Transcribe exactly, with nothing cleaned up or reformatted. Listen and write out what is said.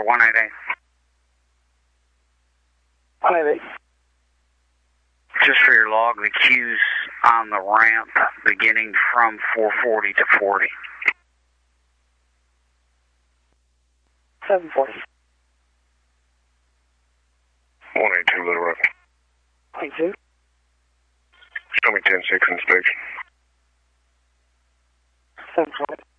for one eighty-eight. one eighty-eight. Just for your log, the queues on the ramp beginning from four forty to forty. seven forty. one eighty-two, Little Rock. eighty-two. Show me ten six inspection. seven forty.